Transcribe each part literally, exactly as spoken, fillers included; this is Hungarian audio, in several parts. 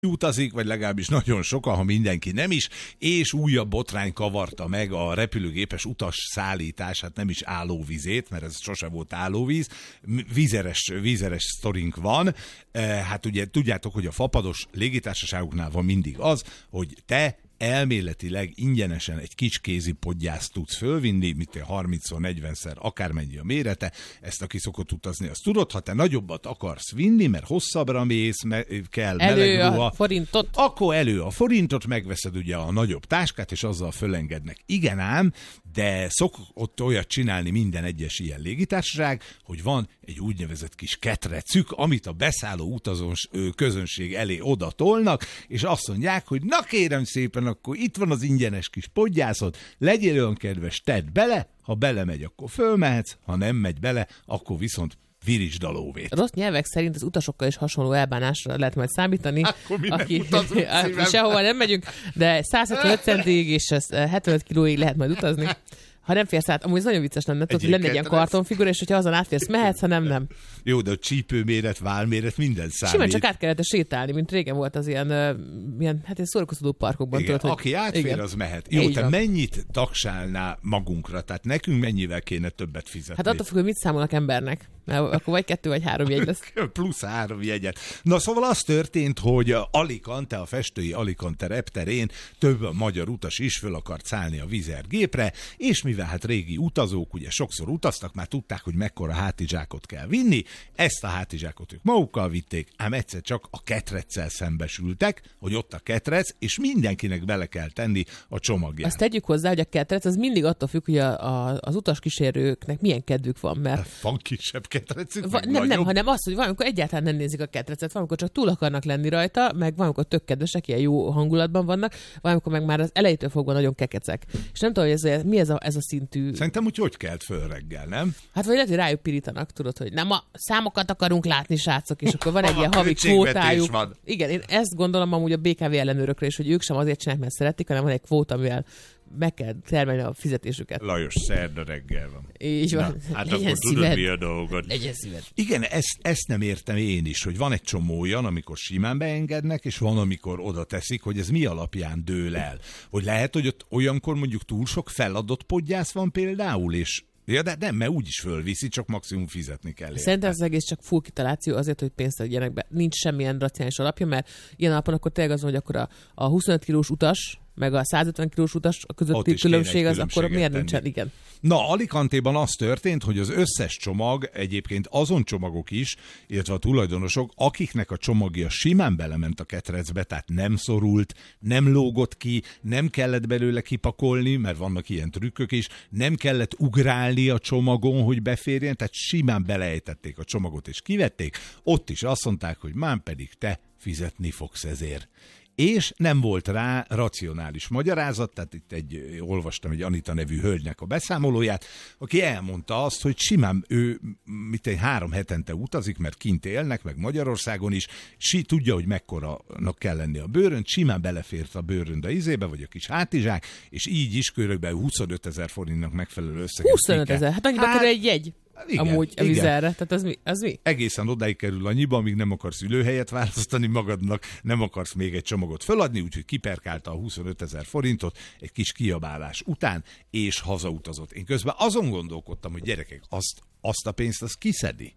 utazik, vagy legalábbis nagyon sokan, ha mindenki nem is, és újabb botrány kavarta meg a repülőgépes utas szállítását, nem is állóvizét, mert ez sose volt állóvíz, vízeres, vízeres sztorink van. Hát ugye tudjátok, hogy a fapados légitársaságoknál van mindig az, hogy te elméletileg ingyenesen egy kicskézi podgyászt tudsz fölvinni, mint harminc-negyvenszer, akármennyi a mérete, ezt aki szokott utazni, azt tudod, ha te nagyobbat akarsz vinni, mert hosszabbra mész, me- kell elő meleg ruha, a forintot. Akkor elő a forintot, megveszed ugye a nagyobb táskát, és azzal fölengednek. Igen ám, de szokott olyat csinálni minden egyes ilyen légitársaság, hogy van egy úgynevezett kis ketrecük, amit a beszálló utazós közönség elé oda tolnak, és azt mondják, hogy na kérem szépen, akkor itt van az ingyenes kis podgyászod, legyél olyan kedves, tedd bele, ha belemegy, akkor fölmehetsz, ha nem megy bele, akkor viszont virítsd a lóvét. Rossz nyelvek szerint az utasokkal is hasonló elbánásra lehet majd számítani. Akkor mi aki, nem utazunk szívem. Sehova nem megyünk, de száz hetvenöt centig és hetvenöt kilóig lehet majd utazni. Ha nem férsz át, amúgy ez nagyon vicces lenne, tudod, hogy lenne egy ilyen kartonfigura, és hogyha azon átférsz, mehetsz, ha nem, nem. Jó, de a csípőméret, válméret, minden számít. Simán csak át kellett sétálni, mint régen volt az ilyen, uh, ilyen hát ilyen szórakoztató parkokban. Igen, tudod, aki hogy... átfér, igen. az mehet. Jó, Így te van. mennyit taksálnál magunkra? Tehát nekünk mennyivel kéne többet fizetni? Hát attól függ, hogy mit számolnak embernek. Akkor vagy kettő, vagy három jegy lesz. Plusz három jegyet. Na szóval az történt, hogy Alicante, a festői Alicante repterén több magyar utas is föl akart szállni a Wizz Air gépre, és mivel hát régi utazók ugye sokszor utaztak, már tudták, hogy mekkora hátizsákot kell vinni, ezt a hátizsákot ők magukkal vitték, ám egyszer csak a ketreccel szembesültek, hogy ott a ketrec, és mindenkinek bele kell tenni a csomagját. Azt tegyük hozzá, hogy a ketrec az mindig attól függ, hogy a, a, az utaskísérőknek milyen kedvük van, mert... Van kisebb ketrecük, Va, nem, nem, hanem az, hogy valamikor egyáltalán nem nézik a ketrecet, valamikor csak túl akarnak lenni rajta, meg valamikor tök kedvesek, ilyen jó hangulatban vannak, valamikor meg már az elejétől fogva nagyon kekecek. És nem tudom, hogy ez, mi ez a, ez a szintű... Szerintem úgy hogy kelt föl reggel, nem? Hát vagy lehet, hogy rájuk pirítanak, tudod, hogy nem a számokat akarunk látni, srácok, és akkor van egy A ilyen havi költségvetés kvótájuk. van. Igen, én ezt gondolom amúgy a bé ká vé ellenőrökre is, hogy ők sem azért csinálják, mert szeretik, hanem van egy kvóta, amivel meg kell termelni a fizetésüket. Lajos, szerda reggel van. Így van. Na, hát Legyen akkor szíved. tudod, mi a dolgod. Legyen szíved. Igen, ezt, ezt nem értem én is, hogy van egy csomó olyan, amikor simán beengednek, és van, amikor oda teszik, hogy ez mi alapján dől el. Hogy lehet, hogy ott olyankor mondjuk túl sok feladott podgyász van például, és ja, de nem, mert úgyis fölviszi, csak maximum fizetni kell. Szerintem az egész csak full kitaláció azért, hogy pénzt adjanak be. Nincs semmilyen racionális alapja, mert ilyen alapon akkor tényleg az, hogy akkor a, a huszonöt kilós utas, meg a százötven kilós utas közötti különbség, az akkor miért nincsen? Igen. Na, Alicantéban az történt, hogy az összes csomag, egyébként azon csomagok is, illetve a tulajdonosok, akiknek a csomagja simán belement a ketrecbe, tehát nem szorult, nem lógott ki, nem kellett belőle kipakolni, mert vannak ilyen trükkök is, nem kellett ugrálni a csomagon, hogy beférjen, tehát simán belejtették a csomagot és kivették, ott is azt mondták, hogy már pedig te fizetni fogsz ezért. És nem volt rá racionális magyarázat, tehát itt egy, olvastam egy Anita nevű hölgynek a beszámolóját, aki elmondta azt, hogy simán ő mit egy három hetente utazik, mert kint élnek, meg Magyarországon is, si, tudja, hogy mekkoranak kell lenni a bőrönd, simán belefért a bőrönd a izébe, vagy a kis hátizsák, és így is körülbelül huszonöt ezer forintnak megfelelő összeget. huszonöt ezer, hát annyiba hát, kerül egy jegy. Igen, amúgy a Wizz Airre, tehát az mi, az mi? Egészen odáig kerül annyiba, amíg nem akarsz ülőhelyet választani magadnak, nem akarsz még egy csomagot föladni, úgyhogy kiperkálta a huszonöt ezer forintot egy kis kiabálás után, és hazautazott. Én közben azon gondolkodtam, hogy gyerekek, azt, azt a pénzt az kiszedi?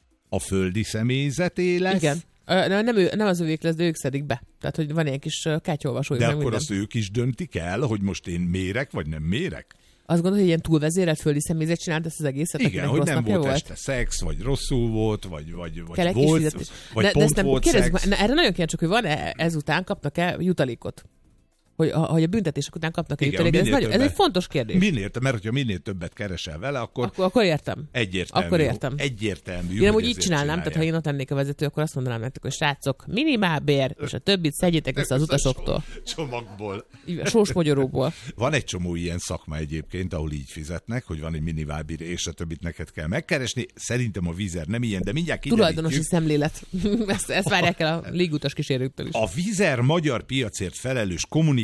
A földi személyzeté lesz? Igen. Nem, nem, ő, nem az övék lesz, de ők szedik be. Tehát, hogy van ilyen kis kártyaolvasójuk. De akkor minden. Azt ők is döntik el, hogy most én mérek, vagy nem mérek? Azt gondolod, hogy ilyen túlvezérelt földi személyzet csinált ezt az egészet? Igen, hogy nem volt, volt este szex, vagy rosszul volt, vagy, vagy, vagy volt, vagy ne, pont volt szex. Na, erre nagyon kíváncsiak, hogy van-e ezután kapnak-e jutalékot? Hogy a, hogy a büntetések után kapnak-e jutalékot? Ez, nagyon, ez egy fontos kérdés. Minél, mert hogyha minél többet keresel vele, akkor, akkor, akkor értem. Egyértelmű. Akkor értem. Egyértelmű. Én amúgy így csinálnám, tehát ha én ott lennék a vezető, akkor azt mondanám nektek, hogy srácok, minimálbér, és a többit szedjétek vissza az utasoktól. Csomagból. Sós mogyoróból. Van egy csomó ilyen szakma egyébként, ahol így fizetnek, hogy van egy minimálbér, és a többit neked kell megkeresni. Szerintem a Wizz Air nem ilyen, de mindjárt kiderítjük. Tulajdonosi szemlélet. ezt, ezt várják el a légutas kísérőktől is. A Wizz Air magyar piacért felelős kommunikáció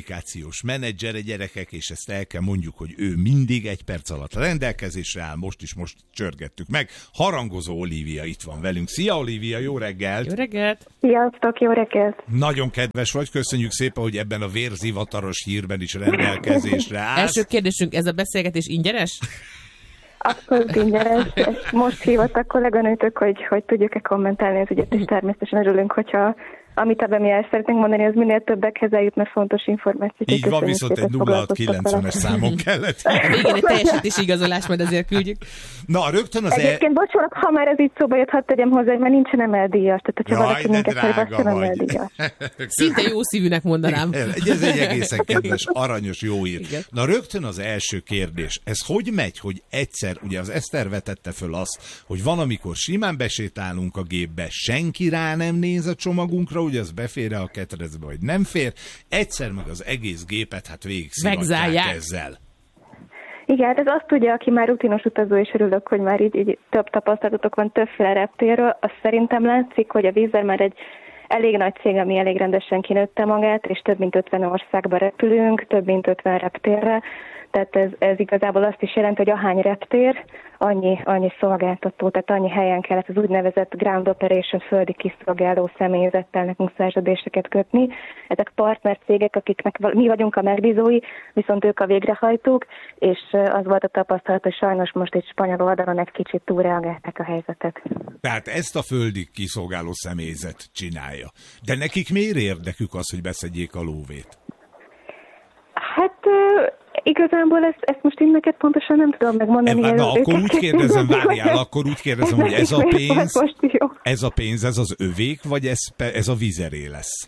kommunikációs menedzsere, gyerekek, és ezt el kell mondjuk, hogy ő mindig egy perc alatt rendelkezésre áll, most is most csörgettük meg. Harangozó Olivia itt van velünk. Szia, Olivia, jó reggelt! Jó reggelt! Sziasztok, jó reggelt! Nagyon kedves vagy, köszönjük szépen, hogy ebben a vérzivataros hírben is rendelkezésre állsz. Első kérdésünk, ez a beszélgetés ingyenes? Abszolút ingyenes. Most hívott a kolléganőtök, hogy, hogy tudjuk-e kommentálni az ügyet, és természetesen örülünk, hogyha amit ebben mi el szeretnénk mondani, az minél többekhez eljut, mert fontos információ. Így van, viszont egy nulla hat kilencvenes számon kellett. Igen, egy teljesítés igazolás, majd azért küldjük. Na, rögtön az... Egyébként, el... bocsánat, ha már ez így szóba jött, hadd tegyem hozzá, hogy már nincsen emeldíjas. Tehát, hogyha Jaj, valaki minket drága vagy. Emeldíjas. Szinte jó szívűnek mondanám. Ez egy egészen kedves, aranyos, jó ír. Igen. Na, rögtön az első kérdés. Ez hogy megy, hogy egyszer, ugye az Eszter vetette föl azt, hogy van, amikor simán besétálunk a gépbe, senki rá nem néz a csomagunkra, ugye az befér a ketrecbe, vagy nem fér. Egyszer meg az egész gépet hát végig szivatják ezzel. Igen, hát ez azt tudja, aki már rutinos utazó, és örülök, hogy már így, így több tapasztalatotok van többféle reptérről. Azt szerintem látszik, hogy a Wizz Air már egy elég nagy cég, ami elég rendesen kinőtte magát, és több mint ötven országba repülünk, több mint ötven reptérre. Tehát ez, ez igazából azt is jelenti, hogy ahány reptér, annyi, annyi szolgáltató, tehát annyi helyen kellett az úgynevezett ground operation földi kiszolgáló személyzettel nekünk szerződéseket kötni. Ezek partnercégek, akiknek mi vagyunk a megbízói, viszont ők a végrehajtók, és az volt a tapasztalat, hogy sajnos most egy spanyol oldalon egy kicsit túlreagálták a helyzetet. Tehát ezt a földi kiszolgáló személyzet csinálja. De nekik miért érdekük az, hogy beszedjék a lóvét? Hát... Igazából ezt, ezt most én neked pontosan nem tudom megmondani. E, na, akkor úgy kérdezem, várjál, akkor úgy kérdezem, hogy ez a pénz, ez a pénz, ez az övék, vagy ez, ez a Wizz Airé lesz?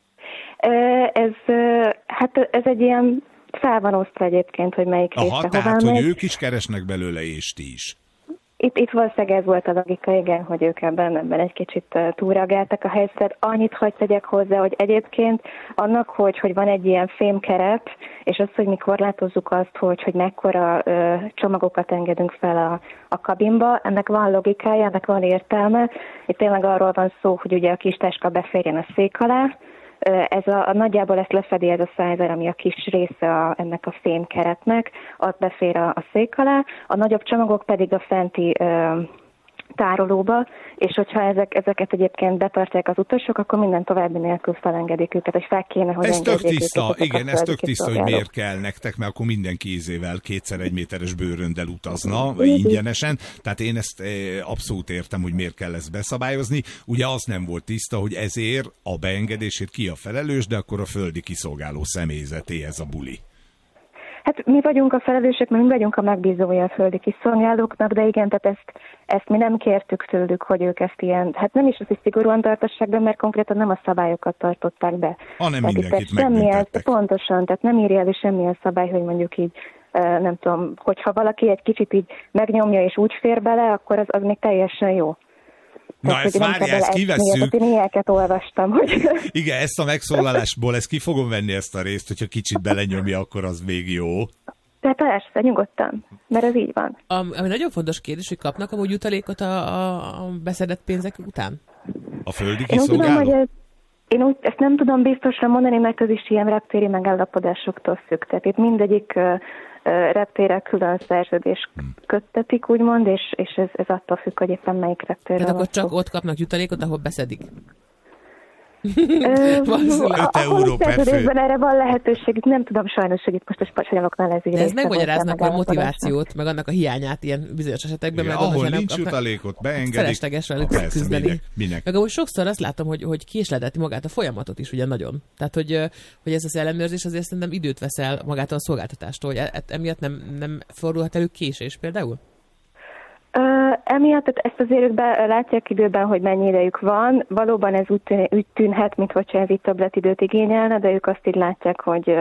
Ez, hát ez egy ilyen fel van osztva egyébként, hogy melyik Aha, része tehát, hová hogy megy. ők is keresnek belőle, és ti is. Itt, itt valószínűleg ez volt a logika, igen, hogy ők ebben, ebben egy kicsit túlreagáltak a helyzetet. Annyit hagy tegyek hozzá, hogy egyébként annak, hogy, hogy van egy ilyen fémkeret, és az, hogy mi korlátozzuk azt, hogy, hogy mekkora ö, csomagokat engedünk fel a, a kabinba, ennek van logikája, ennek van értelme. Itt tényleg arról van szó, hogy ugye a kis táska beférjen a szék alá. Ez a, a nagyjából ezt lefedi ez a szájzer, ami a kis része a, ennek a fémkeretnek, az befér a, a szék alá, a nagyobb csomagok pedig a fenti ö, tárolóba, és hogyha ezek, ezeket egyébként betartják az utasok, akkor minden további nélkül felengedik őket, hogy fel kéne, hogy ez tök tiszta, őket, igen, ez tök tiszta, hogy miért kell nektek, mert akkor mindenki ízével kétszer egy méteres bőröndel utazna, ingyenesen, tehát én ezt abszolút értem, hogy miért kell ezt beszabályozni. Ugye az nem volt tiszta, hogy ezért a beengedését ki a felelős, de akkor a földi kiszolgáló személyzeté ez a buli. Hát mi vagyunk a felelősök, mert mi vagyunk a megbízója a földi kiszolgálóknak, de igen, tehát ezt, ezt mi nem kértük tőlük, hogy ők ezt ilyen, hát nem is az, hogy szigorúan tartassák be, mert konkrétan nem a szabályokat tartották be. Hanem tehát mindenkit megbüntettek. Pontosan, tehát nem írja elő semmilyen szabály, hogy mondjuk így, nem tudom, hogyha valaki egy kicsit így megnyomja és úgy fér bele, akkor az, az még teljesen jó. Na, tehát, ezt várjál, ezt kivesszük. Én ilyeket olvastam, hogy... Igen, ezt a megszólalásból, ezt ki fogom venni ezt a részt, hogyha kicsit belenyomja, akkor az még jó. Tehát persze, nyugodtan, mert ez így van. Ami, ami nagyon fontos kérdés, hogy kapnak amúgy jutalékot a, a, a beszedett pénzek után? A földi kiszolgáló? Én, ez, én úgy, ezt nem tudom biztosra mondani, mert ez is ilyen reptéri megállapodásoktól függ. Tehát itt mindegyik uh, reptérrel külön szerződés köttetik, úgymond, és, és ez, ez attól függ, hogy éppen melyik reptérre. Tehát akkor csak ott kapnak jutalékot, ahol beszedik? öt euró per fő. Erre van lehetőség, nem tudom sajnos, hogy itt most a spanyoloknál ez így. De ez megmagyaráznak a motivációt, meg annak a hiányát ilyen bizonyos esetekben. Igen, meg ahol nincs jutalékot, beengedik. Felesleges velük küzdeni. Minek, minek? Meg ahogy sokszor azt látom, hogy, hogy késledeti magát a folyamatot is, ugye nagyon. Tehát, hogy, hogy ez az ellenőrzés azért szerintem időt veszel magától a szolgáltatástól, hogy emiatt nem, nem fordulhat elő késés például? Uh, emiatt ezt azért ők be, látják időben, hogy mennyi idejük van. Valóban ez úgy, tűn, úgy tűnhet, mintha ez így többletidőt igényelne, de ők azt így látják, hogy,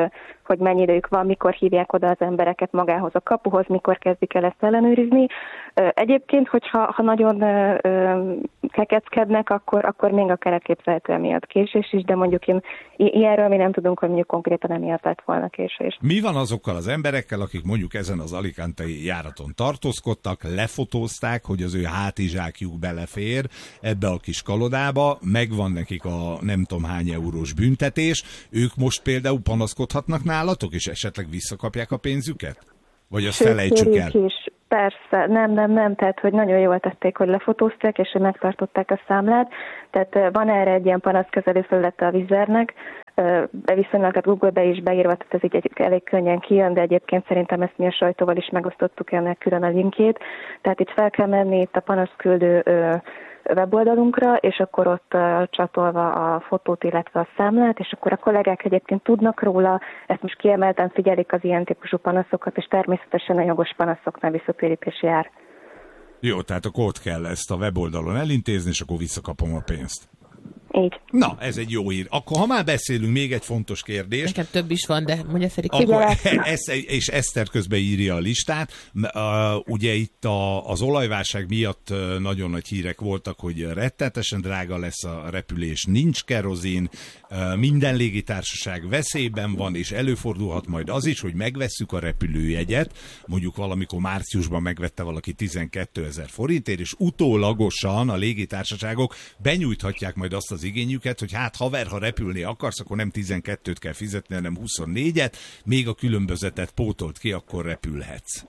hogy mennyi idejük van, mikor hívják oda az embereket magához a kapuhoz, mikor kezdik el ezt ellenőrizni. Egyébként, hogyha ha nagyon kekeckednek, akkor, akkor még akár elképzelhető emiatt késés is, de mondjuk én, ilyenről mi nem tudunk, hogy mondjuk konkrétan emiatt lett volna késés. Mi van azokkal az emberekkel, akik mondjuk ezen az alicantei járaton tartózkodtak, lefotózták, hogy az ő hátizsákjuk belefér ebbe a kis kalodába, megvan nekik a nem tudom hány eurós büntetés, ők most például panaszkodhatnak nálatok, és esetleg visszakapják a pénzüket? Vagy azt felejtsük el? Is. Persze, nem, nem, nem, tehát hogy nagyon jól tették, hogy lefotózták, és hogy megtartották a számlát, tehát van erre egy ilyen panaszkezelő felülete a Vizernek, viszonylag a Google-be is beírva, tehát ez így egy, elég könnyen kijön, de egyébként szerintem ezt mi a sajtóval is megosztottuk ennek külön a linkjét, tehát itt fel kell menni itt a panaszküldő weboldalunkra, és akkor ott uh, csatolva a fotót, illetve a számlát, és akkor a kollégák egyébként tudnak róla, ezt most kiemelten figyelik az ilyen típusú panaszokat, és természetesen a jogos panaszoknál visszatérítés jár. Jó, tehát akkor ott kell ezt a weboldalon elintézni, és akkor visszakapom a pénzt. Így. Na, ez egy jó hír. Akkor ha már beszélünk, még egy fontos kérdés. Nekem több is van, de mondja Feri. És Eszter közben írja a listát. Ugye itt a, az olajválság miatt nagyon nagy hírek voltak, hogy rettenetesen drága lesz a repülés, nincs kerozin, minden légitársaság veszélyben van, és előfordulhat majd az is, hogy megvesszük a repülőjegyet, mondjuk valamikor márciusban megvette valaki tizenkétezer forintért, és utólagosan a légitársaságok benyújthatják majd azt az igényüket, hogy hát haver, ha repülni akarsz, akkor nem tizenkettőt kell fizetni, hanem huszonnégyet, még a különbözetet pótolt ki, akkor repülhetsz.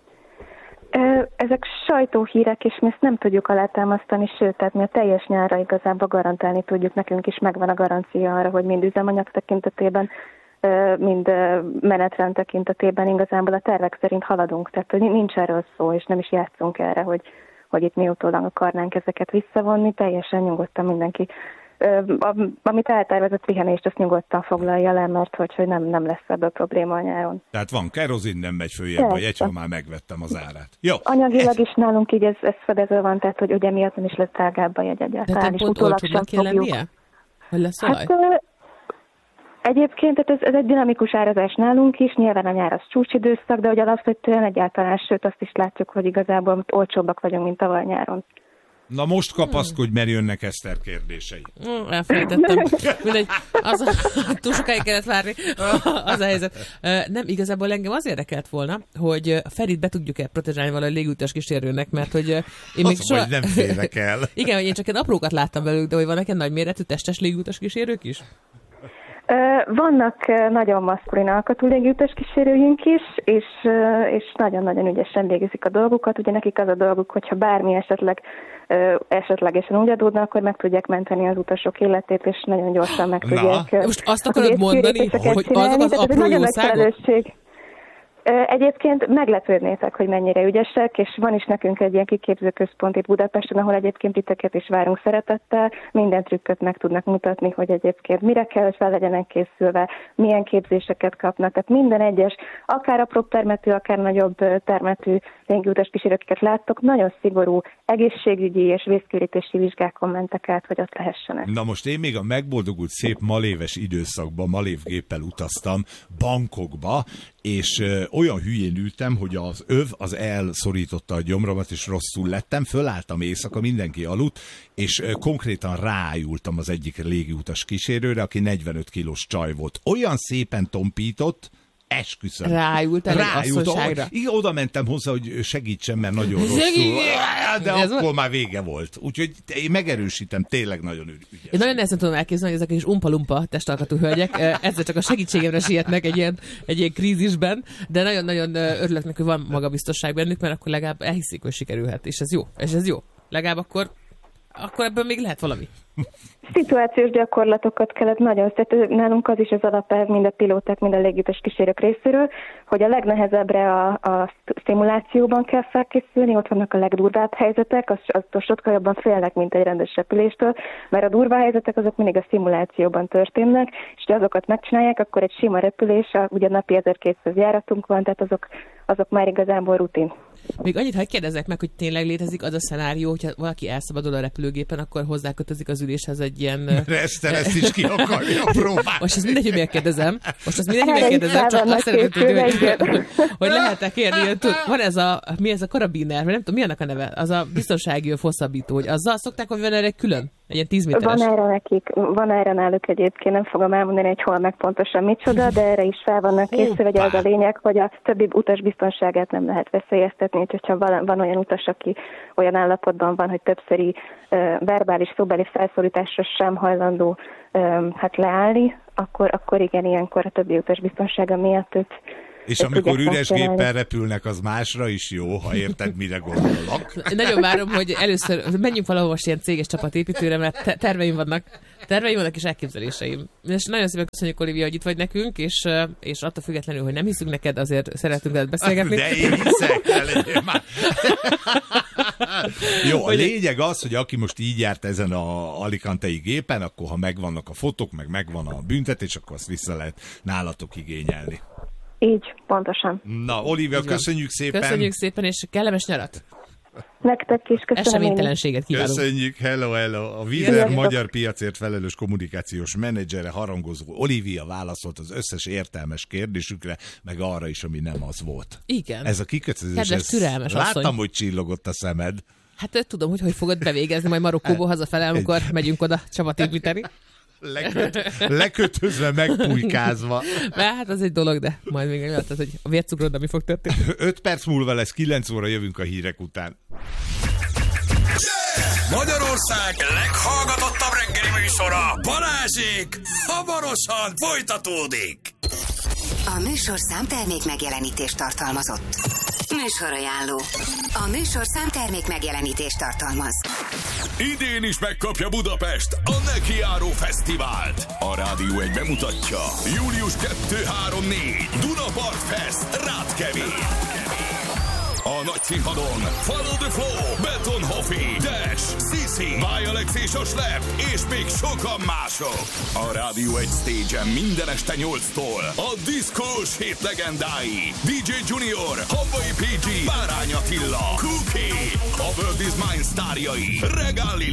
Ezek sajtóhírek, és mi ezt nem tudjuk alátámasztani, sőt, tehát mi a teljes nyárra igazából garantálni tudjuk, nekünk is megvan a garancia arra, hogy mind üzemanyag tekintetében, mind menetrend tekintetében igazából a tervek szerint haladunk, tehát hogy nincs erről szó, és nem is játszunk erre, hogy, hogy itt mi utólag akarnánk ezeket visszavonni, teljesen nyugodtan mindenki. Amit eltervezett pihenést, azt nyugodtan foglalja le, mert hogy, hogy nem, nem lesz ebből probléma a nyáron. Tehát van kerozin, nem megy följebb a jegy, ha már megvettem az árát. Jó. Anyagilag is nálunk így ez, ez fedező van, tehát hogy ugye miatt nem is lesz drágább a jegy egyáltalán. De te pont olcsóbbnak kell lennie? Hogy lesz olaj? Hát, egyébként ez, ez egy dinamikus árazás nálunk is, nyilván a nyár az csúcsidőszak, de hogy alapvetően egyáltalán, sőt azt is látjuk, hogy igazából olcsóbbak vagyunk, mint tavaly nyáron. Na most kapaszkodj, mert jönnek Eszter kérdései. Mm, elfelejtettem. Mindegy, az a, túl sokáig kellett várni. Az a helyzet. Nem, igazából engem az érdekelt volna, hogy Ferit be tudjuk-e protezsálni valahogy légutas kísérőnek, mert hogy én még az soha... nem félek el. Igen, hogy én csak egy aprókat láttam belőlük, de hogy vannak egy nagyméretű testes légutas kísérők is? Vannak nagyon maszkulin alkatú légiutas kísérőink is, és, és nagyon-nagyon ügyesen végezik a dolgukat. Ugye nekik az a dolguk, hogyha bármi esetleg esetlegesen úgy adódna, akkor meg tudják menteni az utasok életét, és nagyon gyorsan meg tudják. Na, most azt akarod mondani, hogy azok az apró jószágok? Egyébként meglepődnétek, hogy mennyire ügyesek, és van is nekünk egy ilyen kiképzőközpont itt Budapesten, ahol egyébként titeket is várunk szeretettel, minden trükköt meg tudnak mutatni, hogy egyébként mire kell, hogy fel legyenek készülve, milyen képzéseket kapnak, tehát minden egyes, akár apróbb termetű, akár nagyobb termetű légiutas kísérőket láttok, nagyon szigorú egészségügyi és vészkirítési vizsgákon mentek át, hogy ott lehessenek. Na most én még a megboldogult szép maléves időszakban malévgéppel utaztam Bangkokba, és olyan hülyén ültem, hogy az öv az elszorította a gyomromat, és rosszul lettem, fölálltam éjszaka, mindenki aludt, és konkrétan rájultam az egyik légiutas kísérőre, aki negyvenöt kilós csaj volt. Olyan szépen tompított, esküszöm. Rájultál egy asszonyságra? Igen, oda mentem hozzá, hogy segítsen, mert nagyon rosszul. De ez akkor már vége volt. Úgyhogy én megerősítem, tényleg nagyon ügyes. Én nagyon nehezen tudom elképzelni, hogy ezek is umpa-lumpa testalkatú hölgyek. Ezzel csak a segítségemre sietnek egy ilyen, egy ilyen krízisben, de nagyon-nagyon örülök neki, hogy van magabiztosság bennük, mert akkor legalább elhiszik, hogy sikerülhet. És ez jó. És ez jó. Legalább akkor, akkor ebből még lehet valami. Szituációs gyakorlatokat kellett nagyon szedni. Nálunk az is az alapelv, mind a pilóták, mind a légiutas kísérők részéről, hogy a legnehezebbre a, a szimulációban kell felkészülni, ott vannak a legdurvább helyzetek, aztól sokkal jobban félnek, mint egy rendes repüléstől, mert a durvá helyzetek azok mindig a szimulációban történnek, és ha azokat megcsinálják, akkor egy sima repülés, ugye napi ezerkétszáz járatunk van, tehát azok, azok már igazából rutin. Még annyit, ha kérdezek meg, hogy tényleg létezik az a szenárió, hogyha valaki elszabadul a repülőgépen, akkor hozzákötözik az üléshez egy ilyen... Ezt, ezt is ki akarja próbálni. Most ez mindegy, hogy miért kérdezem. Most ez mindegy, hogy miért kérdezem, csak azt szeretném tudni, hogy, hogy lehet-e kérni. Van ez a, mi ez a karabiner, vagy nem tudom, mi annak a neve? Az a biztonsági hosszabbító, hogy azzal szokták, hogy van erre külön? Egy ilyen tíz méteres. Van erre nekik, van erre náluk egyébként, nem fogom elmondani, hogy hol meg pontosan micsoda, de erre is fel vannak készülve, hogy az a lényeg, hogy a többi utas biztonságát nem lehet veszélyeztetni, hogyha van, van olyan utas, aki olyan állapotban van, hogy többszöri uh, verbális, szóbeli felszólításra sem hajlandó um, hát leállni, akkor, akkor igen, ilyenkor a többi utas biztonsága miatt őt És amikor üres géppel repülnek, az másra is jó, ha érted, mire gondolok. Nagyon várom, hogy először menjünk valahol most ilyen céges csapatépítőre, mert te- terveim vannak. Terveim vannak és elképzeléseim. És nagyon szépen köszönjük, Olivia, hogy itt vagy nekünk, és, és attól függetlenül, hogy nem hiszünk neked, azért szeretünk veled beszélgetni. De én hiszek, ne már. Jó, a lényeg az, hogy aki most így járt ezen a alicantei gépen, akkor ha megvannak a fotók, meg megvan a büntetés, akkor azt vissza lehet nálatok igényelni. Így, pontosan. Na, Olivia, köszönjük szépen. Köszönjük szépen, és kellemes nyarat. Nektek is köszönöm. Eseménytelenséget kívánunk. Köszönjük, hello, hello. A Vízer magyar piacért felelős kommunikációs menedzsere, harangozó Olivia válaszolt az összes értelmes kérdésükre, meg arra is, ami nem az volt. Igen. Ez a kikötözés, Kedves, türelmes asszony. Láttam, hogy csillogott a szemed. Hát tudom, hogy hogy fogod bevégezni majd Marokkóból hazafele, amikor megyünk oda csapatépíteni. Leköt, lekötözve, megpulykázva. Mert hát az egy dolog, de majd még meglátod, hogy a vércukrod, ami fog történni. Öt perc múlva lesz, kilenc óra, jövünk a hírek után. Magyarország leghallgatottabb reggeli műsora, Balázsék hamarosan folytatódik. A műsorszám termék megjelenítést tartalmazott. Műsorajánló. A műsorszám termék megjelenítést tartalmaz. Idén is megkapja Budapest a Nekiáró Fesztivált. A Rádió egy bemutatja. július kettő három négy Dunapart Fest, Rátkevén. A nagy színpadon Follow the Flow, Betonhoffi, Dash, Sisi, Bajalex és a Slep, és még sokan mások. A Rádió egy stage-en minden este nyolctól a diszkós hét legendái dé dzsé Junior, Hamvai pé gé, Bárány Attila, Cookie, a World is Mine sztárjai, Regali